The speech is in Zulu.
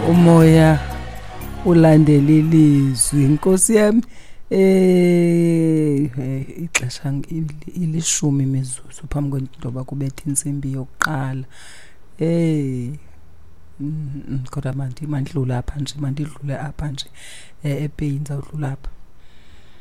umoya ulandela ilizwi. Inkosi yami ixesha ilishumi imizuzu phambi kwentoba kubethe insimbi yokuqala. Kodwa mandidlula apha nje, mandidlule apha nje ePaynes awudlula apha.